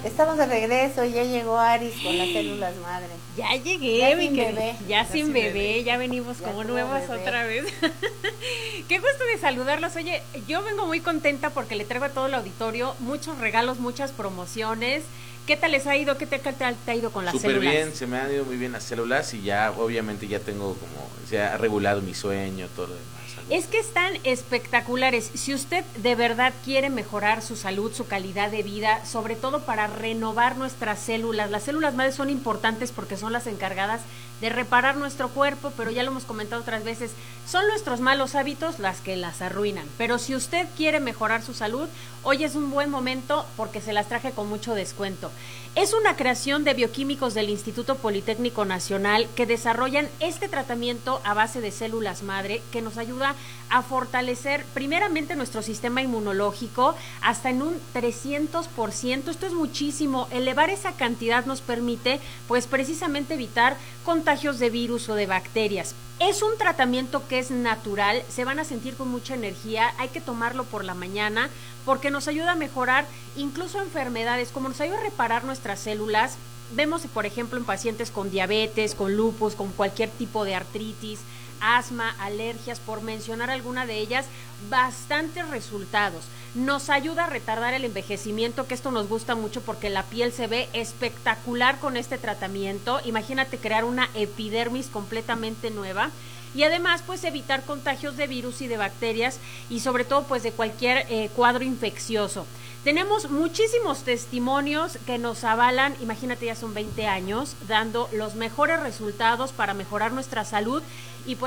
Estamos de regreso y ya llegó Aris con las células madre. Ya llegué, Ya mi sin querida. bebé. Ya sin bebé, ya venimos Ya como tuvo nuevas bebé. otra vez. Qué gusto de saludarlos. Oye, yo vengo muy contenta porque le traigo a todo el auditorio muchos regalos, muchas promociones. ¿Qué tal les ha ido? ¿Qué tal te ha ido con las Súper células? bien, se me han ido muy bien las células y ya obviamente ya tengo como, se ha regulado mi sueño, todo lo demás. Es que están espectaculares. Si usted de verdad quiere mejorar su salud, su calidad de vida, sobre todo para renovar nuestras células, las células madre son importantes porque son las encargadas de reparar nuestro cuerpo, pero ya lo hemos comentado otras veces, son nuestros malos hábitos las que las arruinan. Pero si usted quiere mejorar su salud, hoy es un buen momento porque se las traje con mucho descuento. Es una creación de bioquímicos del Instituto Politécnico Nacional que desarrollan este tratamiento a base de células madre que nos ayuda a fortalecer primeramente nuestro sistema inmunológico hasta en un 300%. Esto es muchísimo. Elevar esa cantidad nos permite pues precisamente evitar contagios de virus o de bacterias. Es un tratamiento que es natural, se van a sentir con mucha energía, hay que tomarlo por la mañana porque nos ayuda a mejorar incluso enfermedades, como nos ayuda a reparar nuestras células. Vemos, por ejemplo, en pacientes con diabetes, con lupus, con cualquier tipo de artritis, asma, alergias, por mencionar alguna de ellas, bastantes resultados. Nos ayuda a retardar el envejecimiento, que esto nos gusta mucho porque la piel se ve espectacular con este tratamiento. Imagínate crear una epidermis completamente nueva. Y además pues evitar contagios de virus y de bacterias y sobre todo pues de cualquier cuadro infeccioso. Tenemos muchísimos testimonios que nos avalan, imagínate, ya son 20 años dando los mejores resultados para mejorar nuestra salud y pues